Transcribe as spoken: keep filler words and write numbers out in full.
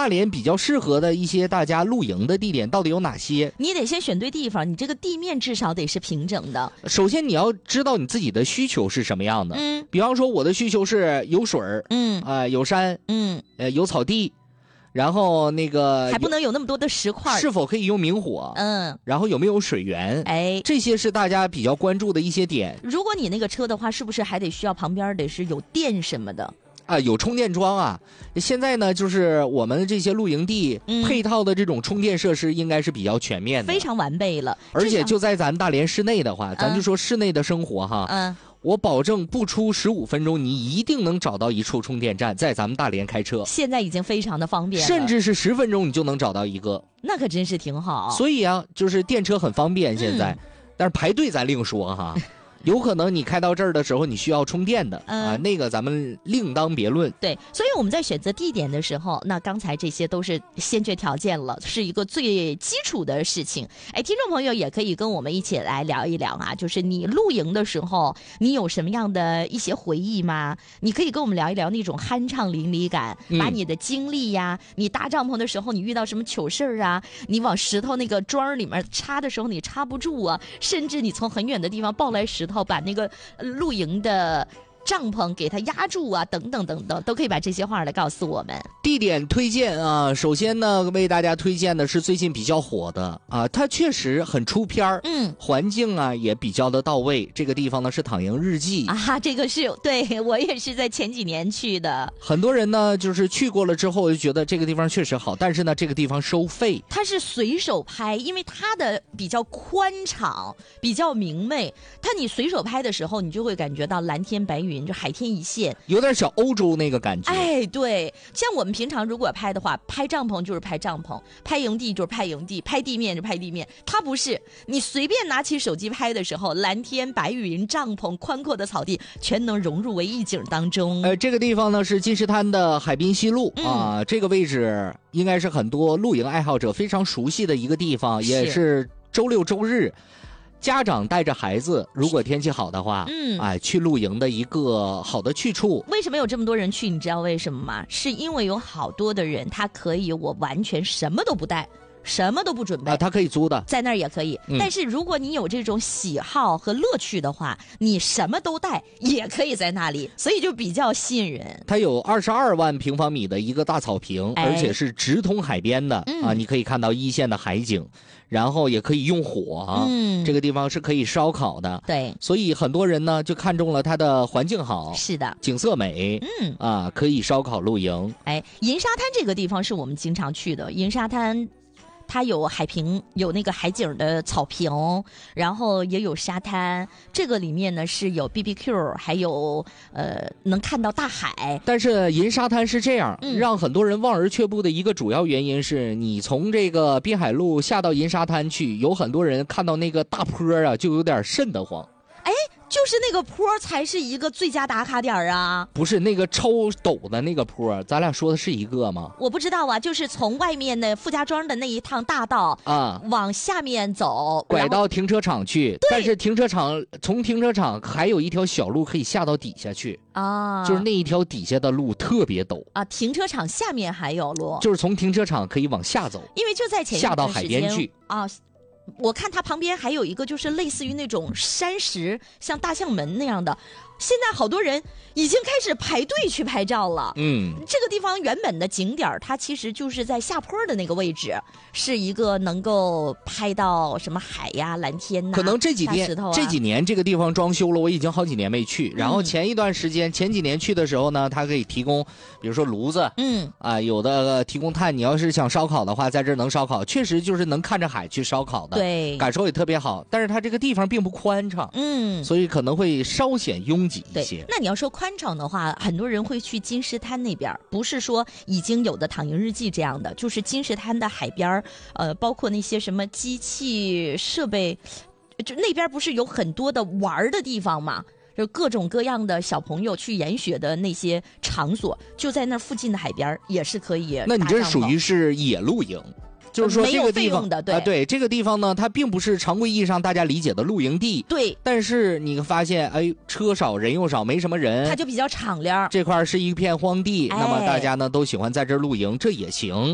大连比较适合的一些大家露营的地点到底有哪些？ 你得先选对地方，你这个地面至少得是平整的。 首先你要知道你自己的需求是什么样的。 嗯， 比方说我的需求是有水儿， 嗯啊、呃，有山， 嗯， 呃，有草地，然后那个还不能有那么多的石块， 是否可以用明火？ 嗯， 然后有没有水源？ 哎， 这些是大家比较关注的一些点。 如果你那个车的话，是不是还得需要旁边得是有电什么的？ 啊，有充电桩啊！现在呢，就是我们这些露营地、 嗯、 配套的这种充电设施，应该是比较全面的， 非常完备了。 而且就在咱大连市内的话，嗯、咱就说室内的生活哈， 嗯， 我保证不出十五分钟，你一定能找到一处充电站，在咱们大连开车， 现在已经非常的方便了， 甚至是十分钟你就能找到一个， 那可真是挺好。 所以啊，就是电车很方便现在，嗯、但是排队咱另说哈。有可能你开到这儿的时候，你需要充电的、嗯、啊，那个咱们另当别论。 对，所以我们在选择地点的时候，那刚才这些都是先决条件了，是一个最基础的事情。哎，听众朋友也可以跟我们一起来聊一聊啊，就是你露营的时候，你有什么样的一些回忆吗？你可以跟我们聊一聊那种酣畅淋漓感， 嗯、 把你的经历呀，你搭帐篷的时候你遇到什么糗事儿啊，你往石头那个桩里面插的时候你插不住啊，甚至你从很远的地方抱来石头。把那个露营的帐篷给它压住啊，等等等等，都可以把这些话来告诉我们。 地点推荐啊，首先呢，为大家推荐的是最近比较火的啊，它确实很出片儿， 嗯， 环境啊也比较的到位。这个地方呢是躺营日记啊，这个是对我也是在前几年去的。 很多人呢就是去过了之后就觉得这个地方确实好，但是呢这个地方收费。 它是随手拍，因为它的比较宽敞，比较明媚。它你随手拍的时候，你就会感觉到蓝天白云。就海天一线， 有点小欧洲那个感觉。 哎，对，像我们平常如果拍的话，拍帐篷就是拍帐篷，拍营地就是拍营地，拍地面就拍地面。它不是，你随便拿起手机拍的时候，蓝天白云、帐篷、宽阔的草地，全能融入为一景当中。 呃，这个地方呢是金石滩的海滨西路、嗯、啊，这个位置应该是很多露营爱好者非常熟悉的一个地方，是也是周六周日。家长带着孩子，如果天气好的话，嗯，哎，去露营的一个好的去处。 为什么有这么多人去？你知道为什么吗？是因为有好多的人，他可以我完全什么都不带。什么都不准备啊，他可以租的， 在那儿也可以、嗯。但是如果你有这种喜好和乐趣的话，你什么都带也可以在那里，所以就比较吸引人。 它有二十二万平方米的一个大草坪，哎、而且是直通海边的、嗯、啊，你可以看到一线的海景，然后也可以用火啊。嗯，这个地方是可以烧烤的。 对， 所以很多人呢就看中了它的环境好， 是的， 景色美，嗯啊，可以烧烤露营。 哎，银沙滩这个地方是我们经常去的，银沙滩。它有海平，有那个海景的草坪，然后也有沙滩。这个里面呢是有 B B Q， 还有呃能看到大海。 但是银沙滩是这样、嗯，让很多人望而却步的一个主要原因是你从这个滨海路下到银沙滩去，有很多人看到那个大坡啊，就有点瘆得慌。 哎，就是那个坡才是一个最佳打卡点啊！ 不是那个超陡的那个坡，咱俩说的是一个吗？ 我不知道啊，就是从外面的傅家庄的那一趟大道啊，往下面走， 拐到停车场去。但是停车场从停车场还有一条小路可以下到底下去啊，就是那一条底下的路特别陡啊。 停车场下面还有路， 就是从停车场可以往下走， 因为就在前一下到海边去啊。我看它旁边还有一个就是类似于那种山石，像大象门那样的。现在好多人已经开始排队去拍照了。嗯，这个地方原本的景点它其实就是在下坡的那个位置，是一个能够拍到什么海呀、蓝天呐。 可能这几天、啊、这几年这个地方装修了，我已经好几年没去。然后前一段时间、嗯、前几年去的时候呢，它可以提供，比如说炉子，嗯啊，有的、呃、提供炭。你要是想烧烤的话，在这儿能烧烤，确实就是能看着海去烧烤的， 对， 感受也特别好。但是它这个地方并不宽敞，嗯，所以可能会稍显拥。 对，那你要说宽敞的话，很多人会去金石滩那边，不是说已经有的躺营日记这样的，就是金石滩的海边，呃，包括那些什么机器设备，就那边不是有很多的玩的地方吗？就各种各样的小朋友去研学的那些场所，就在那附近的海边也是可以。 那你这属于是野露营。就是说这个地方的，对、 啊、对这个地方呢，它并不是常规意义上大家理解的露营地， 对。 但是你发现，哎，车少人又少，没什么人， 它就比较敞亮。 这块是一片荒地、哎，那么大家呢都喜欢在这儿露营，这也行。